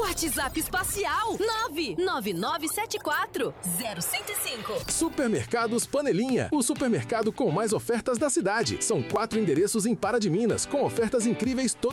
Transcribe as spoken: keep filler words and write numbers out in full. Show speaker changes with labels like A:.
A: WhatsApp espacial nove nove nove sete quatro zero zero cinco.
B: Supermercados Panelinha, o supermercado com mais ofertas da cidade. São quatro endereços em Pará de Minas, com ofertas incríveis todos